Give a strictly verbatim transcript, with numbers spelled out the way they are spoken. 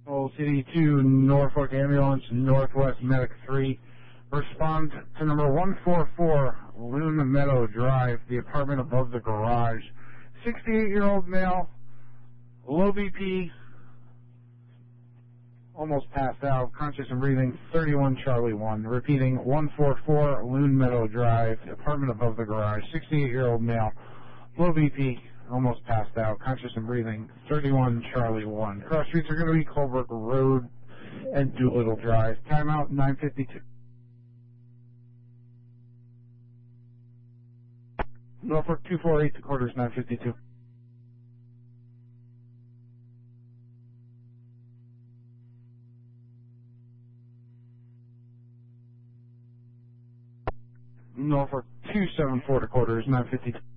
Old City two, Norfolk Ambulance, Northwest Medic three. Respond to number one four four, Loon Meadow Drive, the apartment above the garage. sixty-eight-year-old male, low B P, almost passed out, conscious and breathing, thirty-one Charlie one. Repeating, one four four, Loon Meadow Drive, apartment above the garage. sixty-eight-year-old male, low B P, almost passed out, conscious and breathing, thirty-one Charlie one. Cross streets are going to be Colebrook Road and Doolittle Drive. Timeout nine fifty-two. Norfolk two four eight to quarters nine fifty-two. Norfolk two seven four to quarters nine fifty-two.